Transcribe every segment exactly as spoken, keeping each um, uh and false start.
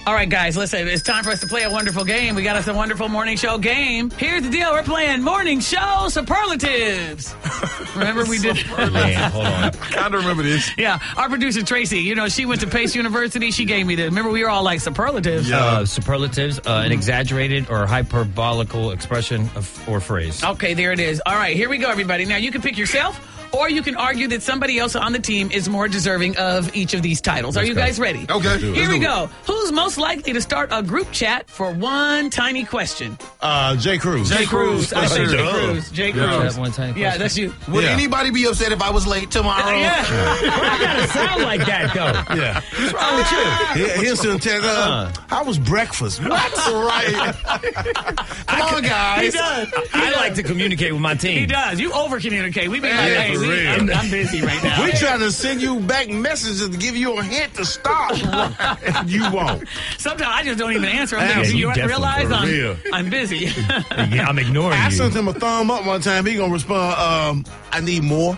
All right, guys, listen, it's time for us to play a wonderful game. We got us a wonderful morning show game. Here's the deal. We're playing morning show superlatives. Remember we did... Man, hold on. I kind of remember this. Yeah, our producer, Tracy, you know, she went to Pace University. She gave me the... Remember, we were all like superlatives. Yeah. Uh, superlatives, uh, an exaggerated or hyperbolical expression of, or phrase. Okay, there it is. All right, here we go, everybody. Now, you can pick yourself, or you can argue that somebody else on the team is more deserving of each of these titles. Are Let's you go. guys ready? Okay. Here we go. Who's most likely to start a group chat for one tiny question? Uh, Jay Cruz. Jay Cruz. I say Jay Duh. Cruz. Jay Yeah. Cruz. That one tiny Yeah, question. that's you. Would Yeah. anybody be upset if I was late tomorrow? Yeah. I gotta sound like that, though. Yeah. What's wrong with you? He, he'll still tell uh, how was breakfast? What? Right. Come on, He guys. does. I like to communicate with my team. He does. You over communicate. We be like, Yeah, hey, for we, real. I'm, I'm busy right now. We trying to send you back messages to give you a hint to stop. And you won't. Sometimes I just don't even answer. I'm Yeah, thinking, do you you definitely realize for I'm, real. I'm busy? Yeah, I'm ignoring I you. sent him a thumb up one time. He gonna respond, um, I need more.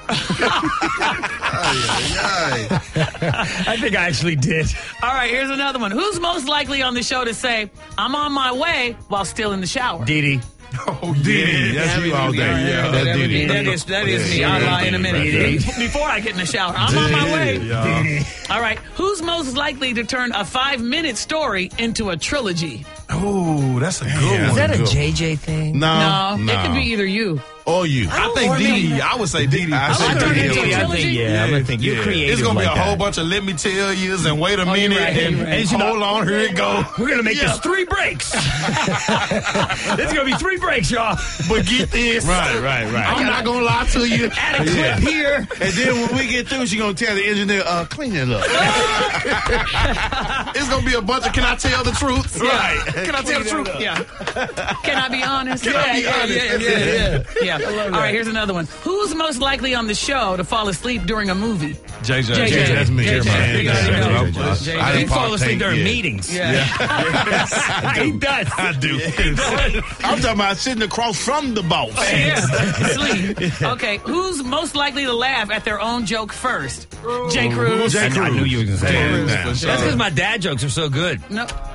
I think I actually did. All right, here's another one. Who's most likely on the show to say, I'm on my way while still in the shower? Didi. Oh, Diddy. yeah. That's you all day. Yeah, That's that, would Diddy. be- that is, that is me. I'll lie in a minute. Diddy. Before I get in the shower, I'm on my way. Yeah. All right, who's most likely to turn a five-minute story into a trilogy? Oh, that's a good Yeah. one. Is that a Good. J J thing? No, No, it could be either you. or you. I think Or me. Didi. I would say Didi. I I say I turn it into a Yeah, I trilogy? think, yeah, I'm gonna think you're Yeah. creative. It's gonna be like a whole that. bunch of let me tell yous and wait a Oh, you're minute right, and, you're right. and hold on, here it go. We're gonna make Yeah. this three breaks. This is gonna be three breaks, y'all. But get this. Right, right, right. I'm not gonna lie to you. Add a clip here. And then when we get through, she gonna tell the engineer, uh, clean it up. It's gonna be a bunch of can I tell the truth? Right. Can I tell the truth? Yeah. Can I be honest? Can yeah, I be yeah, honest? yeah, yeah, yeah, yeah. All right, here's another one. Who's most likely on the show to fall asleep during a movie? J J. J J. That's me. J J. Jeremiah. You already know. J J. J J. I He didn't fall asleep partake during yet. meetings. Yeah. He does. I do. I'm talking about sitting across from the boss. Yeah. Sleep. Okay, who's most likely to laugh at their own joke first? Jay Cruz. Jay I, I knew you were gonna say Cruz. that. For That's sure. because my dad jokes are so good. No.